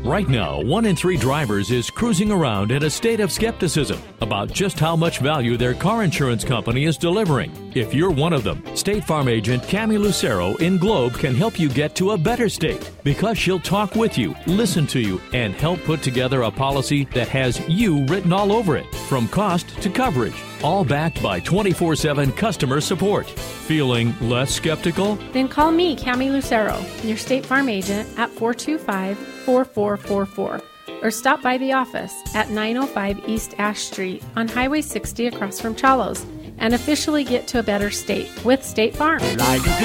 Right now, 1 in 3 drivers is cruising around in a state of skepticism about just how much value their car insurance company is delivering. If you're one of them, State Farm agent Cami Lucero in Globe can help you get to a better state because she'll talk with you, listen to you, and help put together a policy that has you written all over it, from cost to coverage, all backed by 24/7 customer support. Feeling less skeptical? Then call me, Cami Lucero, your State Farm agent at 425-4444, or stop by the office at 905 East Ash Street on Highway 60 across from Chalos, and officially get to a better state with State Farm. Like